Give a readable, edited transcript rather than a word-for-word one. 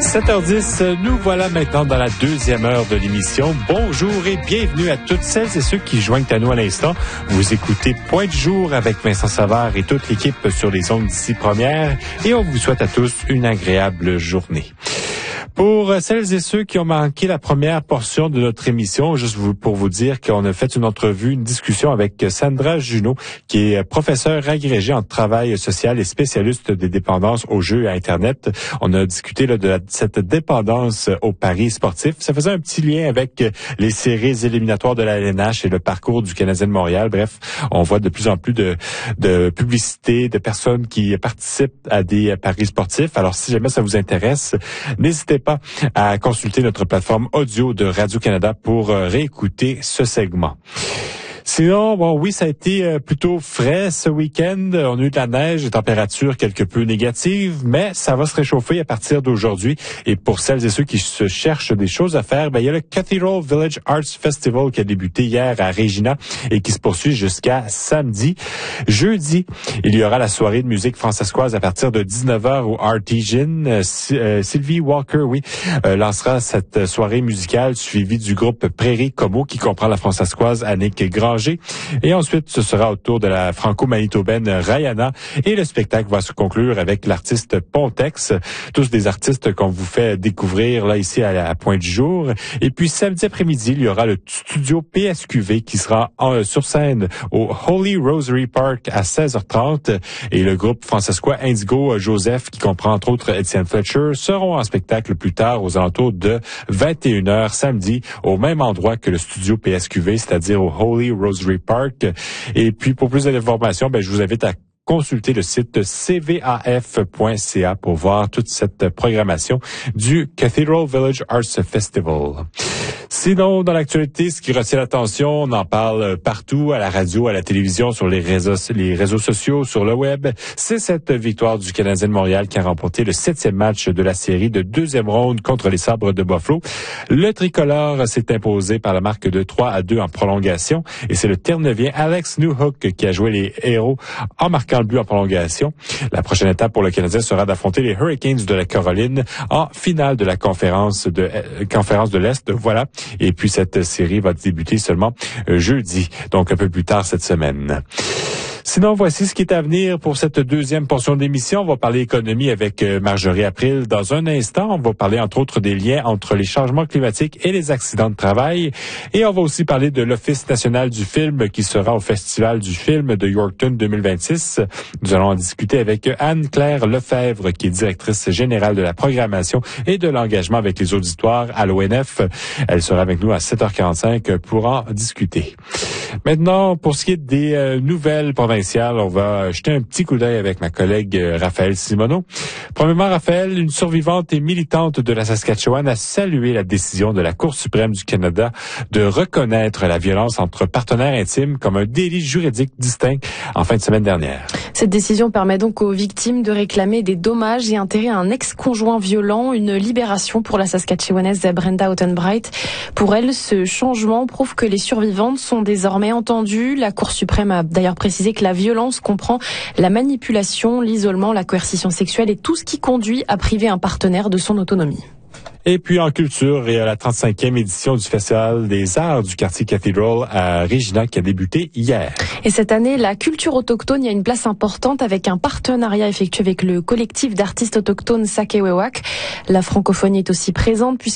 7h10, nous voilà maintenant dans la deuxième heure de l'émission. Bonjour et bienvenue à toutes celles et ceux qui joignent à nous à l'instant. Vous écoutez Point de jour avec Vincent Savard et toute l'équipe sur les ondes d'ici première et on vous souhaite à tous une agréable journée. Pour celles et ceux qui ont manqué la première portion de notre émission, juste pour vous dire qu'on a fait une entrevue, une discussion avec Sandra Junot, qui est professeure agrégée en travail social et spécialiste des dépendances aux jeux et à Internet. On a discuté là, de cette dépendance aux paris sportifs. Ça faisait un petit lien avec les séries éliminatoires de la LNH et le parcours du Canadien de Montréal. Bref, on voit de plus en plus de publicité, de personnes qui participent à des paris sportifs. Alors, si jamais ça vous intéresse, n'hésitez pas à consulter notre plateforme audio de Radio-Canada pour réécouter ce segment. Sinon, bon, oui, ça a été plutôt frais ce week-end. On a eu de la neige, des températures quelque peu négatives, mais ça va se réchauffer à partir d'aujourd'hui. Et pour celles et ceux qui se cherchent des choses à faire, il y a le Cathedral Village Arts Festival qui a débuté hier à Regina et qui se poursuit jusqu'à samedi. Jeudi, il y aura la soirée de musique francescoise à partir de 19h au Artesian. Sylvie Walker, lancera cette soirée musicale suivie du groupe Prairie Como qui comprend la francescoise Annick Granger. Et ensuite, ce sera au tour de la franco-manitobaine Rayana et le spectacle va se conclure avec l'artiste Pontex, tous des artistes qu'on vous fait découvrir là ici à Point du jour. Et puis samedi après-midi, il y aura le studio PSQV qui sera sur scène au Holy Rosary Park à 16h30 et le groupe francescois Indigo Joseph qui comprend entre autres Étienne Fletcher seront en spectacle plus tard aux alentours de 21h samedi au même endroit que le studio PSQV, c'est-à-dire au Holy Rosary Park. Et puis, pour plus d'informations, je vous invite à consulter le site cvaf.ca pour voir toute cette programmation du Cathedral Village Arts Festival. Sinon, dans l'actualité, ce qui retient l'attention, on en parle partout, à la radio, à la télévision, sur les réseaux sociaux, sur le web. C'est cette victoire du Canadien de Montréal qui a remporté le 7e match de la série de deuxième ronde contre les Sabres de Buffalo. Le tricolore s'est imposé par la marque de 3-2 en prolongation et c'est le Terre-Neuvien Alex Newhook qui a joué les héros en marquant le but en prolongation. La prochaine étape pour le Canadien sera d'affronter les Hurricanes de la Caroline en finale de la conférence de l'Est. Voilà. Et puis cette série va débuter seulement jeudi, donc un peu plus tard cette semaine. Sinon, voici ce qui est à venir pour cette deuxième portion de l'émission. On va parler économie avec Marjorie April dans un instant. On va parler entre autres des liens entre les changements climatiques et les accidents de travail. Et on va aussi parler de l'Office national du film qui sera au Festival du film de Yorkton 2026. Nous allons en discuter avec Anne-Claire Lefebvre, qui est directrice générale de la programmation et de l'engagement avec les auditoires à l'ONF. Elle sera avec nous à 7h45 pour en discuter. Maintenant, pour ce qui est des nouvelles provinciales, on va jeter un petit coup d'œil avec ma collègue Raphaël Simoneau. Premièrement, Raphaël, une survivante et militante de la Saskatchewan a salué la décision de la Cour suprême du Canada de reconnaître la violence entre partenaires intimes comme un délit juridique distinct en fin de semaine dernière. Cette décision permet donc aux victimes de réclamer des dommages et intérêts à un ex-conjoint violent, une libération pour la Saskatchewanaise Brenda Ottenbright. Pour elle, ce changement prouve que les survivantes sont désormais entendues. La Cour suprême a d'ailleurs précisé que la violence comprend la manipulation, l'isolement, la coercition sexuelle et tout ce qui conduit à priver un partenaire de son autonomie. Et puis en culture, il y a la 35e édition du Festival des Arts du quartier Cathedral à Regina qui a débuté hier. Et cette année, la culture autochtone y a une place importante avec un partenariat effectué avec le collectif d'artistes autochtones Sakewewak. La francophonie est aussi présente puisque